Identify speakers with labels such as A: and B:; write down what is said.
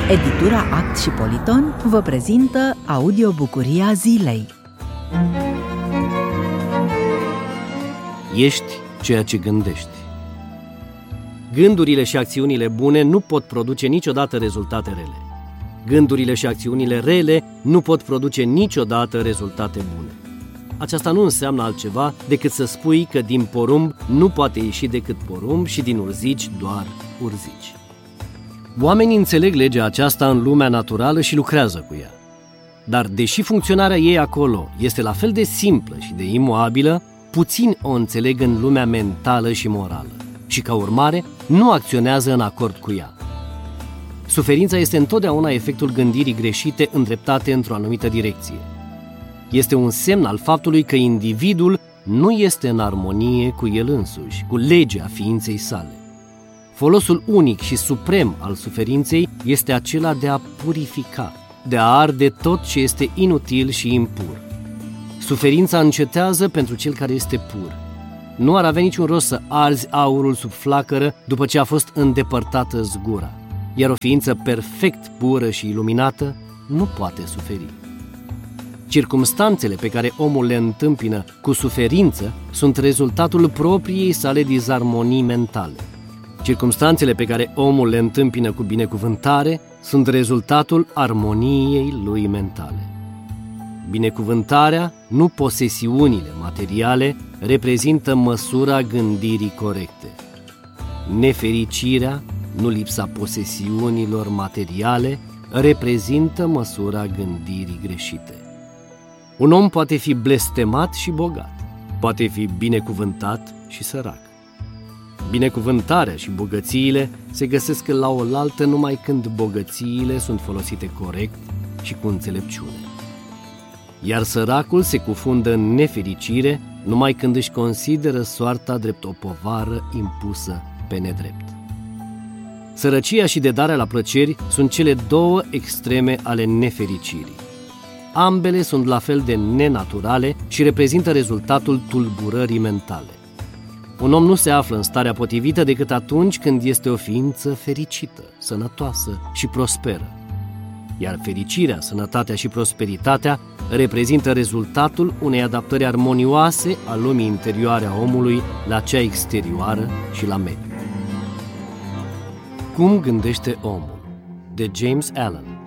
A: Editura Act și Politon vă prezintă audiobucuria zilei.
B: Ești ceea ce gândești. Gândurile și acțiunile bune nu pot produce niciodată rezultate rele. Gândurile și acțiunile rele nu pot produce niciodată rezultate bune. Aceasta nu înseamnă altceva decât să spui că din porumb nu poate ieși decât porumb și din urzici doar urzici. Oamenii înțeleg legea aceasta în lumea naturală și lucrează cu ea. Dar deși funcționarea ei acolo este la fel de simplă și de imobilă, puțini o înțeleg în lumea mentală și morală și, ca urmare, nu acționează în acord cu ea. Suferința este întotdeauna efectul gândirii greșite îndreptate într-o anumită direcție. Este un semn al faptului că individul nu este în armonie cu el însuși, cu legea ființei sale. Folosul unic și suprem al suferinței este acela de a purifica, de a arde tot ce este inutil și impur. Suferința încetează pentru cel care este pur. Nu ar avea niciun rost să arzi aurul sub flacără după ce a fost îndepărtată zgura, iar o ființă perfect pură și iluminată nu poate suferi. Circumstanțele pe care omul le întâmpină cu suferință sunt rezultatul propriei sale dizarmonii mentale. Circumstanțele pe care omul le întâmpină cu binecuvântare sunt rezultatul armoniei lui mentale. Binecuvântarea, nu posesiunile materiale, reprezintă măsura gândirii corecte. Nefericirea, nu lipsa posesiunilor materiale, reprezintă măsura gândirii greșite. Un om poate fi blestemat și bogat, poate fi binecuvântat și sărac. Binecuvântarea și bogățiile se găsesc la oaltă numai când bogățiile sunt folosite corect și cu înțelepciune. Iar săracul se cufundă în nefericire numai când își consideră soarta drept o povară impusă pe nedrept. Sărăcia și dedarea la plăceri sunt cele două extreme ale nefericirii. Ambele sunt la fel de nenaturale și reprezintă rezultatul tulburării mentale. Un om nu se află în starea potrivită decât atunci când este o ființă fericită, sănătoasă și prosperă. Iar fericirea, sănătatea și prosperitatea reprezintă rezultatul unei adaptări armonioase a lumii interioare a omului la cea exterioară și la mediu. Cum gândește omul? De James Allen.